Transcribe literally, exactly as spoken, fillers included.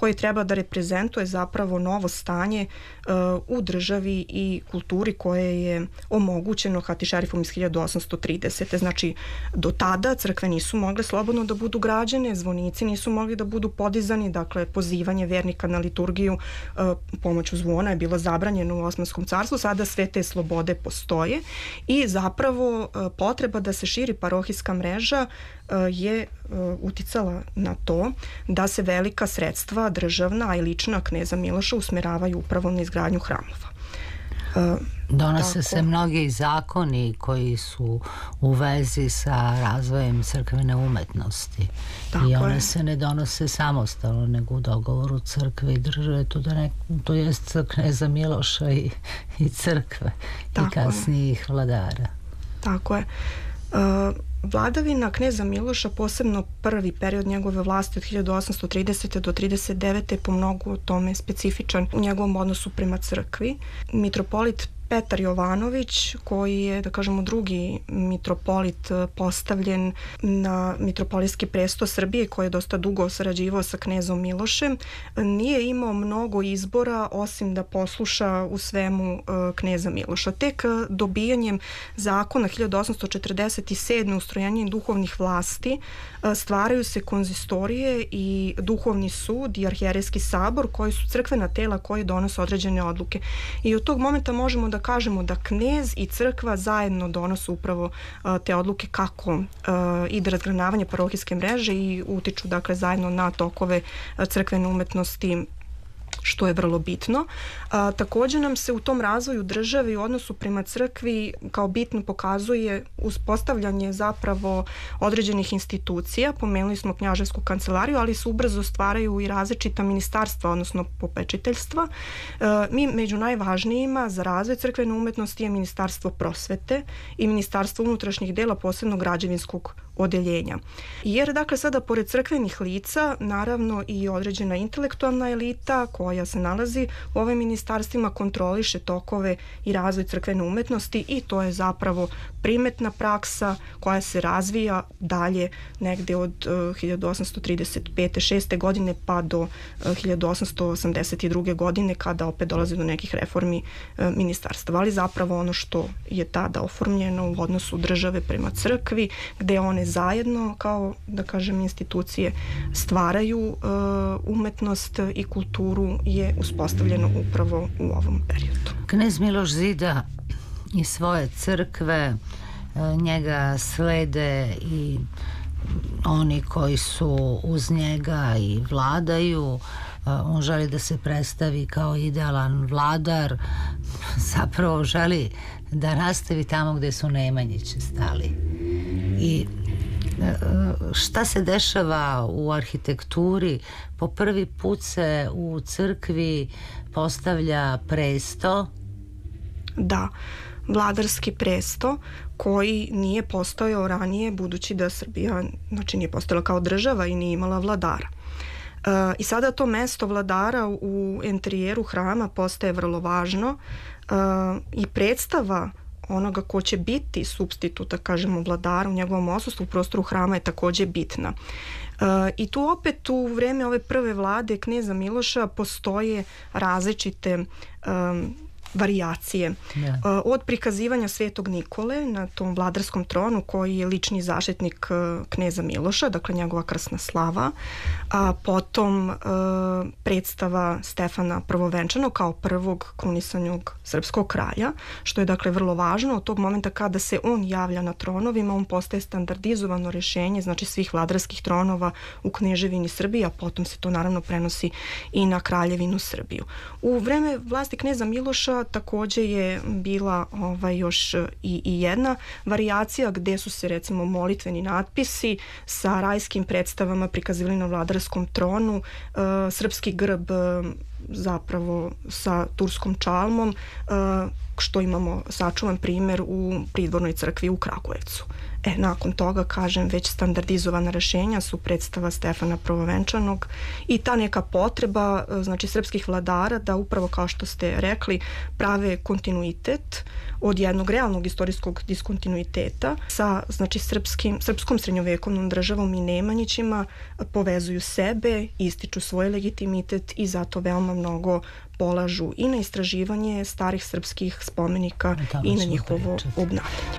koji treba da reprezentuje zapravo novo stanje u državi i kulturi koje je omogućeno hatišerifom iz hiljadu osamsto tridesete. Znači, do tada crkve nisu mogle slobodno da budu građene, zvonici nisu mogli da budu podizani, dakle, pozivanje vernika na liturgiju pomoću zvona je bilo zabranjeno u Osmanskom carstvu, sada sve te slobode postoje i zapravo potreba da se širi parohijska mreža je uticala na to da se velika sredstva državna, a i lična kneza Miloša usmeravaju upravo na izgradnju hramova. Donose Tako. se mnogi zakoni koji su u vezi sa razvojem crkvene umetnosti. Tako i one je. se ne donose samostalno, nego u dogovoru crkve i države, to, da ne, to jest kneza Miloša i, i crkve Tako i kasnijih vladara. Tako je. Uh, Vladavina kneza Miloša, posebno prvi period njegove vlasti od hiljadu osamsto tridesete do trideset devete je po mnogo tome specifičan u njegovom odnosu prema crkvi. Mitropolit Petar Jovanović, koji je, da kažemo, drugi mitropolit postavljen na mitropolitski presto Srbije, koji je dosta dugo sarađivao sa knezom Milošem, nije imao mnogo izbora osim da posluša u svemu uh, kneza Miloša. Tek uh, dobijanjem zakona hiljadu osamsto četrdeset sedme ustrojenjem duhovnih vlasti uh, stvaraju se konzistorije i duhovni sud i arhijerejski sabor, koji su crkvena tela koje donose određene odluke. I od tog momenta možemo da kažemo da knez i crkva zajedno donose upravo uh, te odluke kako uh, ide razgranavanje parohijske mreže i utiču, dakle, zajedno na tokove uh, crkvene umetnosti, što je vrlo bitno. A, također nam se u tom razvoju države i odnosu prema crkvi kao bitno pokazuje uspostavljanje zapravo određenih institucija. Pomenuli smo knjaževsku kancelariju, ali se ubrzo stvaraju i različita ministarstva, odnosno popečiteljstva. A, mi među najvažnijima za razvoj crkvene umetnosti je Ministarstvo prosvete i Ministarstvo unutrašnjih dela, posebno građevinskog odeljenja. Jer, dakle, sada pored crkvenih lica, naravno i određena intelektualna elita koja se nalazi u ovim ministarstvima kontroliše tokove i razvoj crkvene umetnosti i to je zapravo primetna praksa koja se razvija dalje negde od uh, hiljadu osamsto trideset pete šeste godine pa do uh, hiljadu osamsto osamdeset druge godine, kada opet dolazi do nekih reformi uh, ministarstva. Ali zapravo ono što je tada oformljeno u odnosu države prema crkvi, gde one zajedno, kao da kažem, institucije stvaraju uh, umetnost i kulturu, je uspostavljeno upravo u ovom periodu. Knez Miloš zida i svoje crkve, njega slede i oni koji su uz njega i vladaju. On želi da se predstavi kao idealan vladar, zapravo želi da nastavi tamo gde su Nemanjići stali. I šta se dešava u arhitekturi? Po prvi put se u crkvi postavlja presto. Da, vladarski presto koji nije postojao ranije, budući da Srbija, znači, nije postojala kao država i nije imala vladara. E, I sada to mesto vladara u enterijeru hrama postaje vrlo važno e, i predstava onoga ko će biti supstitut, da kažemo, vladara u njegovom odsustvu u prostoru hrama je takođe bitna. E, I tu opet u vreme ove prve vlade kneza Miloša postoje različite um, varijacije. Yeah. Od prikazivanja Svetog Nikole na tom vladarskom tronu, koji je lični zaštitnik kneza Miloša, dakle njegova krsna slava, a potom predstava Stefana Prvovenčanog kao prvog krunisanog srpskog kralja, što je, dakle, vrlo važno. Od tog momenta kada se on javlja na tronovima, on postaje standardizovano rješenje, znači, svih vladarskih tronova u Kneževini Srbije, a potom se to naravno prenosi i na Kraljevinu Srbiju. U vreme vlasti kneza Miloša takođe je bila ovaj, još i, i jedna varijacija gde su se, recimo, molitveni natpisi sa rajskim predstavama prikazivali na vladarskom tronu, e, srpski grb zapravo sa turskom čalmom, što imamo sačuvan primjer u Pridvornoj crkvi u Kragujevcu. E, nakon toga, kažem, već standardizovana rešenja su predstava Stefana Prvovenčanog i ta neka potreba, znači, srpskih vladara da upravo, kao što ste rekli, prave kontinuitet od jednog realnog istorijskog diskontinuiteta sa, znači, srpskim, srpskom srednjovekovnom državom i Nemanjićima, povezuju sebe, ističu svoj legitimitet i zato veoma mnogo polažu i na istraživanje starih srpskih spomenika i na njihovo obnavljanje.